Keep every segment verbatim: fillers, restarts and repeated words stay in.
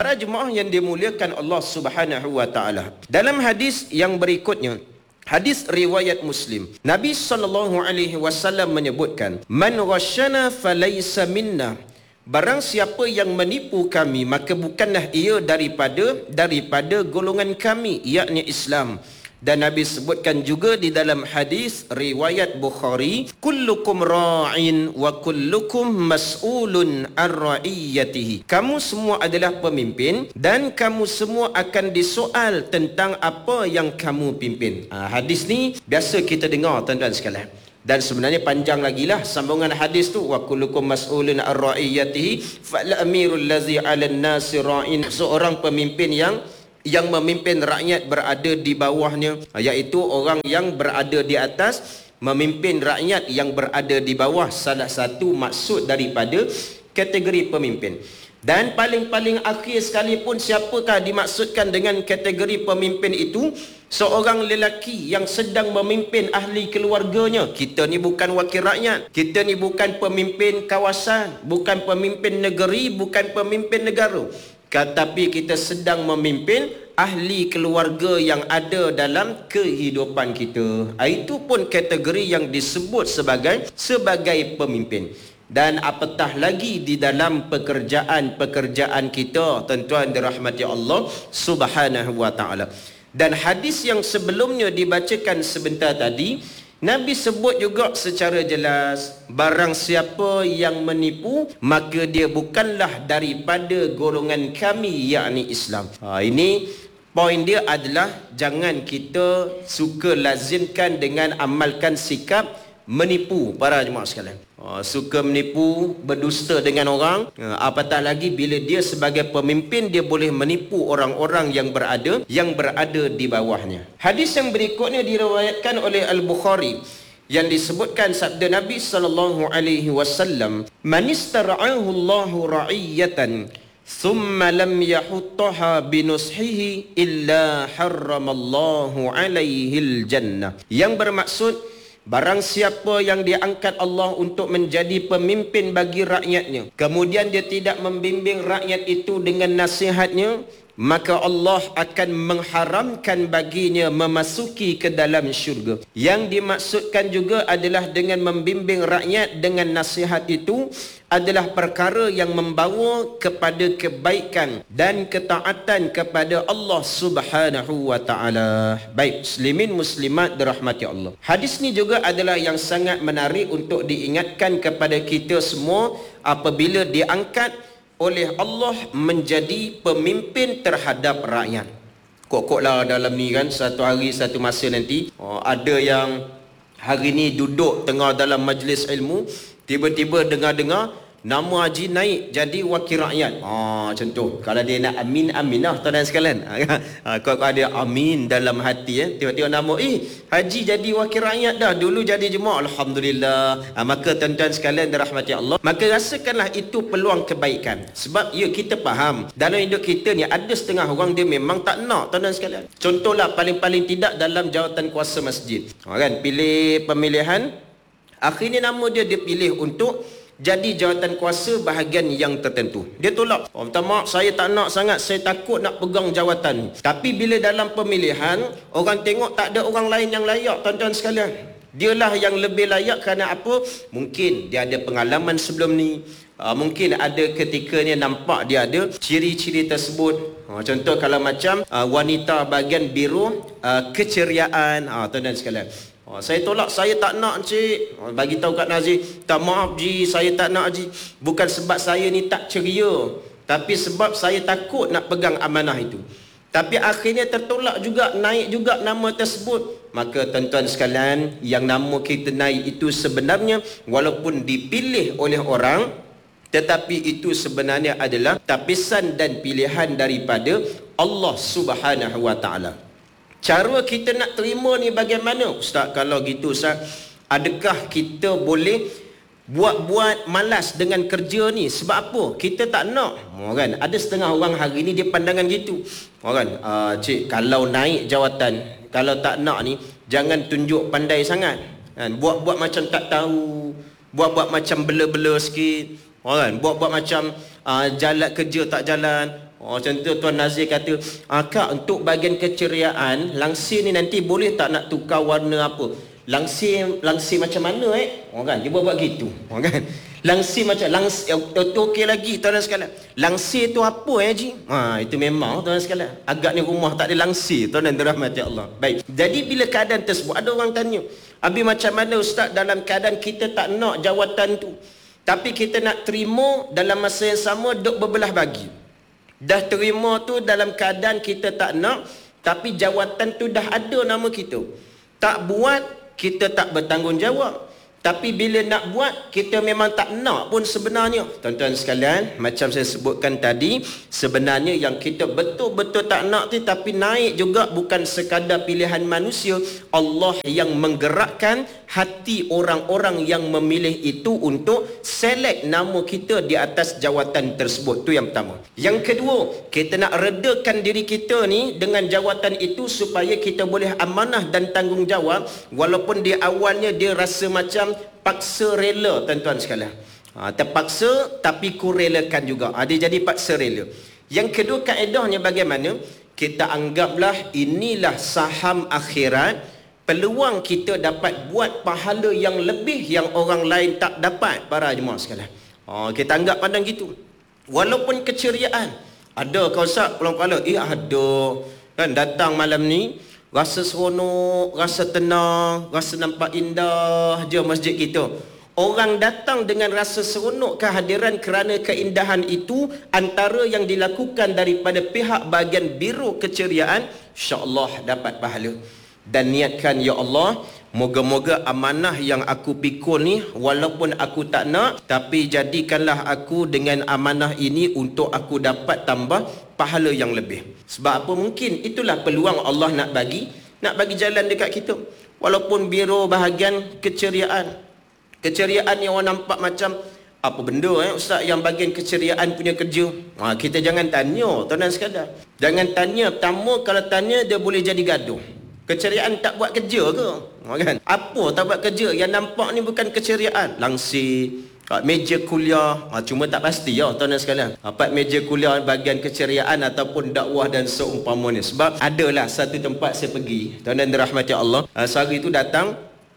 Para jemaah yang dimuliakan Allah Subhanahu wa taala. Dalam hadis yang berikutnya, hadis riwayat Muslim, Nabi sallallahu alaihi wasallam menyebutkan, "Man ghasyana falaysa minna." Barang siapa yang menipu kami, maka bukanlah ia daripada daripada golongan kami, yakni Islam. Dan Nabi sebutkan juga di dalam hadis riwayat Bukhari, kullukum ra'in wa kullukum mas'ulun an ra'iyatihi. Kamu semua adalah pemimpin dan kamu semua akan disoal tentang apa yang kamu pimpin. Ha, hadis ni biasa kita dengar tuan-tuan sekalian. Dan sebenarnya panjang lagi lah sambungan hadis tu, wa kullukum mas'ulun an ra'iyatihi fal amirul ladzi 'alan nasi ra'in. Seorang pemimpin yang yang memimpin rakyat berada di bawahnya, iaitu orang yang berada di atas memimpin rakyat yang berada di bawah, salah satu maksud daripada kategori pemimpin. Dan paling-paling akhir sekalipun, siapakah dimaksudkan dengan kategori pemimpin itu? Seorang lelaki yang sedang memimpin ahli keluarganya. Kita ni bukan wakil rakyat, kita ni bukan pemimpin kawasan, bukan pemimpin negeri, bukan pemimpin negara, tetapi kita sedang memimpin ahli keluarga yang ada dalam kehidupan kita. Itu pun kategori yang disebut sebagai sebagai pemimpin. Dan apatah lagi di dalam pekerjaan-pekerjaan kita, tuan-tuan dirahmati Allah Subhanahu wa taala. Dan hadis yang sebelumnya dibacakan sebentar tadi, Nabi sebut juga secara jelas, barang siapa yang menipu, maka dia bukanlah daripada golongan kami, yakni Islam. Ha, ini poin dia adalah jangan kita suka lazimkan dengan amalkan sikap menipu para jemaah sekalian. Ha, suka menipu, berdusta dengan orang, ha, apatah lagi bila dia sebagai pemimpin dia boleh menipu orang-orang yang berada yang berada di bawahnya. Hadis yang berikutnya diriwayatkan oleh Al-Bukhari yang disebutkan sabda Nabi sallallahu alaihi wasallam, "Man istara'ahu Allahu ra'iyatan thumma lam yahuttaha binushihi illa harramallahu alaihi al-jannah." Yang bermaksud, barang siapa yang diangkat Allah untuk menjadi pemimpin bagi rakyatnya, kemudian dia tidak membimbing rakyat itu dengan nasihatnya, maka Allah akan mengharamkan baginya memasuki ke dalam syurga. Yang dimaksudkan juga adalah dengan membimbing rakyat dengan nasihat itu adalah perkara yang membawa kepada kebaikan dan ketaatan kepada Allah Subhanahu wa taala. Baik, muslimin muslimat dirahmati Allah. Hadis ni juga adalah yang sangat menarik untuk diingatkan kepada kita semua apabila diangkat oleh Allah menjadi pemimpin terhadap rakyat. Kok-koklah dalam ni kan, satu hari satu masa nanti, oh, ada yang hari ni duduk tengah dalam majlis ilmu, tiba-tiba dengar-dengar nama Haji naik jadi wakil rakyat. Ah, contoh, kalau dia nak amin, amin lah tuan-tuan sekalian. Ha, kalau ada amin dalam hati, eh, tiba-tiba nama, eh, Haji jadi wakil rakyat dah, dulu jadi jemaah, alhamdulillah. Ha, maka tuan-tuan sekalian dirahmati Allah, maka rasakanlah itu peluang kebaikan. Sebab ya kita faham, dalam hidup kita ni ada setengah orang dia memang tak nak, tuan-tuan sekalian. Contohlah paling-paling tidak dalam jawatan kuasa masjid. Ha, kan, pilih pemilihan, akhirnya nama dia dipilih untuk jadi jawatan kuasa bahagian yang tertentu. Dia tolak. Oh, minta maaf, saya tak nak sangat, saya takut nak pegang jawatan. Tapi bila dalam pemilihan, orang tengok tak ada orang lain yang layak, tuan-tuan sekalian, dialah yang lebih layak. Kerana apa? Mungkin dia ada pengalaman sebelum ni, uh, mungkin ada ketikanya nampak dia ada ciri-ciri tersebut. uh, Contoh kalau macam uh, wanita bahagian biru, uh, keceriaan, uh, tuan-tuan sekalian, Oh, saya tolak, saya tak nak cik. Oh, bagi tahu kat Nazir, tak maaf Ji, saya tak nak Ji. Bukan sebab saya ni tak ceria, tapi sebab saya takut nak pegang amanah itu. Tapi akhirnya tertolak juga, naik juga nama tersebut. Maka tuan-tuan sekalian, yang nama kita naik itu sebenarnya walaupun dipilih oleh orang, tetapi itu sebenarnya adalah tapisan dan pilihan daripada Allah Subhanahu wa taala. Cara kita nak terima ni bagaimana? Ustaz, kalau gitu Ustaz, adakah kita boleh buat-buat malas dengan kerja ni? Sebab apa? Kita tak nak. Oh, kan? Ada setengah orang hari ni dia pandangan gitu. Oh, kan? Uh, cik, kalau naik jawatan, kalau tak nak ni, jangan tunjuk pandai sangat. Kan? Buat-buat macam tak tahu, buat-buat macam bela-bela sikit. Oh, kan? Buat-buat macam uh, jalan kerja tak jalan. Oh, contoh Tuan Nazir kata, ah, Kak, untuk bahagian keceriaan, langsir ni nanti boleh tak nak tukar warna apa? Langsir, langsir macam mana eh? Oh, kan? Dia buat-buat gitu. Oh, kan? Langsir macam, langsir, itu okey lagi tuan-tuan sekalian. Langsir tu apa eh, Ji? Ha, itu memang tuan-tuan sekalian. Agaknya rumah tak ada langsir, tuan-tuan dirahmati Allah. Baik. Jadi bila keadaan tersebut, ada orang tanya, Abi macam mana Ustaz dalam keadaan kita tak nak jawatan tu? Tapi kita nak terima dalam masa yang sama duk berbelah bagi. Dah terima tu dalam keadaan kita tak nak, tapi jawatan tu dah ada nama kita. Tak buat, kita tak bertanggungjawab. Tapi bila nak buat, kita memang tak nak pun sebenarnya. Tuan-tuan sekalian, macam saya sebutkan tadi, sebenarnya yang kita betul-betul tak nak tu, tapi naik juga bukan sekadar pilihan manusia. Allah yang menggerakkan hati orang-orang yang memilih itu untuk select nama kita di atas jawatan tersebut. Tu yang pertama. Yang kedua, kita nak redakan diri kita ni dengan jawatan itu supaya kita boleh amanah dan tanggungjawab, walaupun di awalnya dia rasa macam paksa rela, tuan-tuan sekalian. Ha, terpaksa tapi kurelakan juga. Ha, dia jadi paksa rela. Yang kedua, kaedahnya bagaimana? Kita anggaplah inilah saham akhirat, peluang kita dapat buat pahala yang lebih yang orang lain tak dapat, para jemaah sekalian. Ha, kita anggap pandang gitu. Walaupun keceriaan, ada kau Ustaz pulang kepala, eh ada kan datang malam ni, rasa seronok, rasa tenang, rasa nampak indah je masjid kita. Orang datang dengan rasa seronok kehadiran kerana keindahan itu, antara yang dilakukan daripada pihak bahagian biro keceriaan, insya-Allah dapat pahala. Dan niatkan, ya Allah, moga-moga amanah yang aku pikul ni, walaupun aku tak nak, tapi jadikanlah aku dengan amanah ini untuk aku dapat tambah pahala yang lebih. Sebab apa? Mungkin itulah peluang Allah nak bagi, nak bagi jalan dekat kita. Walaupun biro bahagian keceriaan, keceriaan yang orang nampak macam apa benda eh Ustaz yang bahagian keceriaan punya kerja. Ha, kita jangan tanya, tuan-tuan sekalian. Jangan tanya. Pertama, kalau tanya dia boleh jadi gaduh. Keceriaan tak buat kerja ke? Ha, kan? Apa tak buat kerja? Yang nampak ni bukan keceriaan. Langsir, meja kuliah, ha, cuma tak pasti ya tuan-tuan sekalian. Apa meja kuliah bahagian keceriaan ataupun dakwah dan seumpamanya. Sebab adalah satu tempat saya pergi, tuan-tuan dirahmati Allah. Ha, sehari tu datang,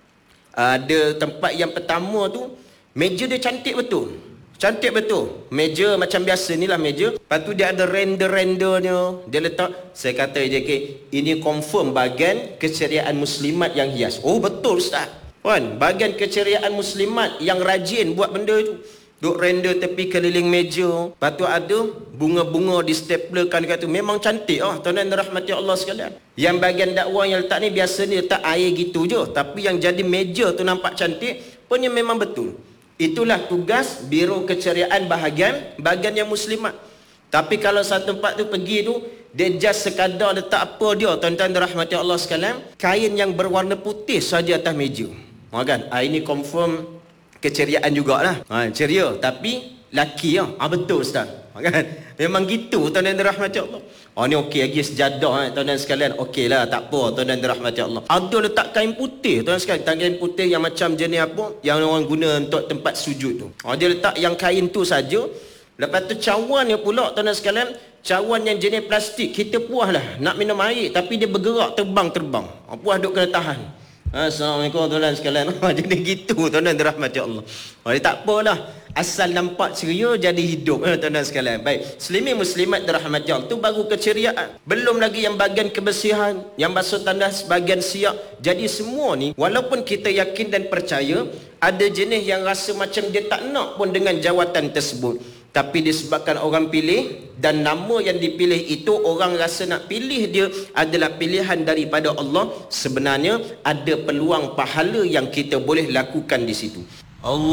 ada tempat yang pertama tu, meja dia cantik betul. Cantik betul. Meja macam biasa ni lah meja. Lepas tu dia ada render-rendernya. Dia letak, saya kata J K, ini confirm bahagian keceriaan muslimat yang hias. Oh betul Ustaz. Kan, bahagian keceriaan muslimat yang rajin buat benda tu. Duk render tepi keliling meja. Lepas tu ada bunga-bunga di staplerkan dekat tu. Memang cantik ah, tuan-tuan rahmati Allah sekalian. Yang bahagian dakwah yang letak ni biasa ni letak air gitu je. Tapi yang jadi meja tu nampak cantik, punya memang betul. Itulah tugas biro keceriaan bahagian bahagian yang muslimat. Tapi kalau satu tempat tu pergi tu, dia just sekadar letak apa dia, tuan-tuan rahmati Allah sekalian, kain yang berwarna putih saja atas meja. Ha kan? Ha, ini confirm keceriaan jugalah. Ha, ceria tapi laki ah. Ha, betul Ustaz. Ha, kan? Memang gitu tuan-tuan dirahmati Allah. Oh ni okey lagi sejadah eh, tuan-tuan sekalian. Okeylah, tak apa tuan-tuan dirahmati Allah. Ada letak kain putih tuan-tuan sekalian, kain putih yang macam jenis apa yang orang guna untuk tempat sujud tu. Oh dia letak yang kain tu saja. Lepas tu cawannya pula tuan-tuan sekalian, cawan yang jenis plastik. Kita puaslah nak minum air tapi dia bergerak terbang-terbang. Oh, puas duk kena tahan. Assalamualaikum tuan-tuan sekalian. Jadi gitu tuan-tuan dirahmati Allah. Oh, dia tak apalah. Asal nampak ceria jadi hidup eh, tuan-tuan sekalian. Baik, muslimin muslimat dirahmati Allah, tu baru keceriaan. Belum lagi yang bahagian kebersihan, yang basuh tandas, bahagian siap. Jadi semua ni, walaupun kita yakin dan percaya, ada jenis yang rasa macam dia tak nak pun dengan jawatan tersebut. Tapi disebabkan orang pilih dan nama yang dipilih itu orang rasa nak pilih dia adalah pilihan daripada Allah, sebenarnya ada peluang pahala yang kita boleh lakukan di situ. Allah